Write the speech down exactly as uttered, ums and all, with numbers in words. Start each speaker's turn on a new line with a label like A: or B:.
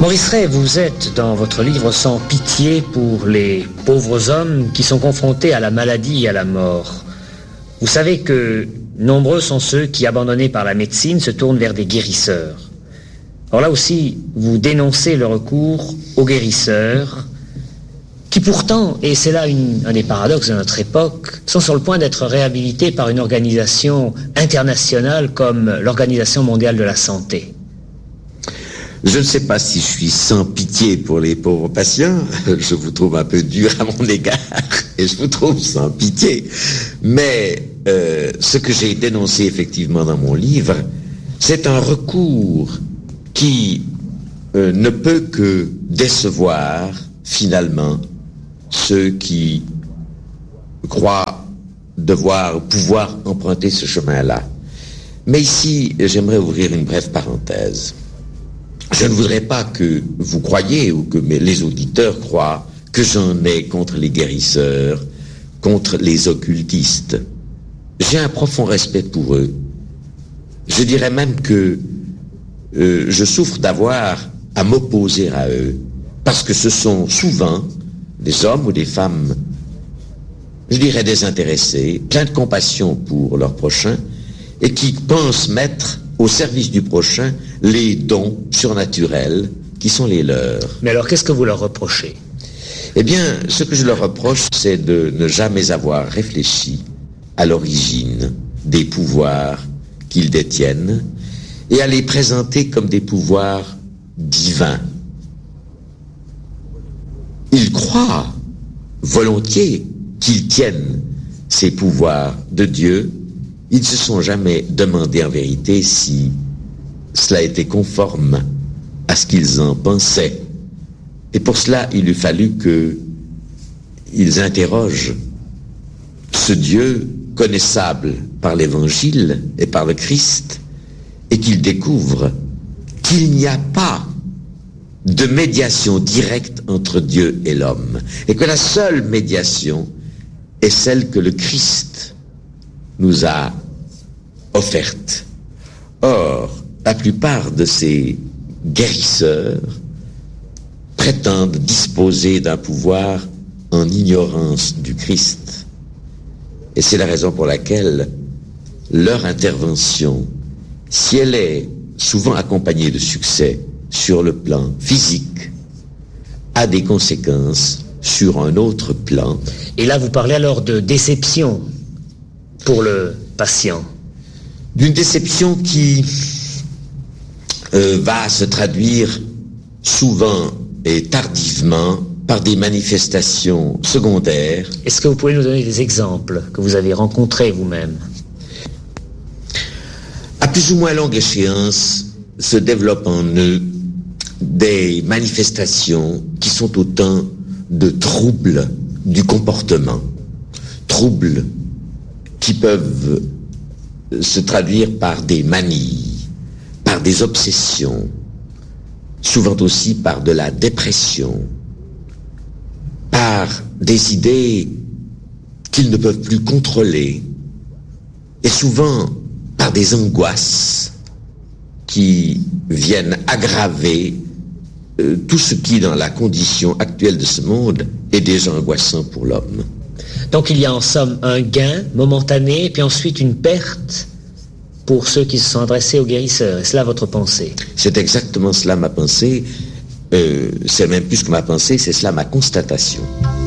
A: Maurice Rey, vous êtes dans votre livre sans pitié pour les pauvres hommes qui sont confrontés à la maladie et à la mort. Vous savez que nombreux sont ceux qui, abandonnés par la médecine, se tournent vers des guérisseurs. Alors là aussi, vous dénoncez le recours aux guérisseurs qui pourtant, et c'est là une, un des paradoxes de notre époque, sont sur le point d'être réhabilités par une organisation internationale comme l'Organisation mondiale de la santé.
B: Je ne sais pas si je suis sans pitié pour les pauvres patients, je vous trouve un peu dur à mon égard, et je vous trouve sans pitié. Mais euh, ce que j'ai dénoncé effectivement dans mon livre, c'est un recours qui euh, ne peut que décevoir finalement ceux qui croient devoir pouvoir emprunter ce chemin-là. Mais ici, j'aimerais ouvrir une brève parenthèse. Je ne voudrais pas que vous croyiez ou que les auditeurs croient que j'en ai contre les guérisseurs, contre les occultistes. J'ai un profond respect pour eux. Je dirais même que euh, je souffre d'avoir à m'opposer à eux, parce que ce sont souvent des hommes ou des femmes, je dirais désintéressés, pleins de compassion pour leur prochain, et qui pensent mettre au service du prochain les dons surnaturels qui sont les leurs.
A: Mais alors, qu'est-ce que vous leur reprochez?
B: Eh bien, ce que je leur reproche, c'est de ne jamais avoir réfléchi à l'origine des pouvoirs qu'ils détiennent et à les présenter comme des pouvoirs divins. Ils croient volontiers qu'ils tiennent ces pouvoirs de Dieu. Ils ne se sont jamais demandé en vérité si cela était conforme à ce qu'ils en pensaient. Et pour cela, il eût fallu qu'ils interrogent ce Dieu connaissable par l'Évangile et par le Christ, et qu'ils découvrent qu'il n'y a pas de médiation directe entre Dieu et l'homme, et que la seule médiation est celle que le Christ nous a offerte. Or, la plupart de ces guérisseurs prétendent disposer d'un pouvoir en ignorance du Christ. Et c'est la raison pour laquelle leur intervention, si elle est souvent accompagnée de succès sur le plan physique, a des conséquences sur un autre plan.
A: Et là, vous parlez alors de déception pour le patient.
B: D'une déception qui euh, va se traduire souvent et tardivement par des manifestations secondaires.
A: Est-ce que vous pouvez nous donner des exemples que vous avez rencontrés vous-même?
B: À plus ou moins longue échéance, se développent en eux des manifestations qui sont autant de troubles du comportement, troubles qui peuvent se traduire par des manies, par des obsessions, souvent aussi par de la dépression, par des idées qu'ils ne peuvent plus contrôler, et souvent par des angoisses qui viennent aggraver euh, tout ce qui, dans la condition actuelle de ce monde, est déjà angoissant pour l'homme.
A: Donc il y a en somme un gain momentané, puis ensuite une perte pour ceux qui se sont adressés aux guérisseurs. Est-ce là votre pensée?
B: C'est exactement cela ma pensée. Euh, c'est même plus que ma pensée, c'est cela ma constatation.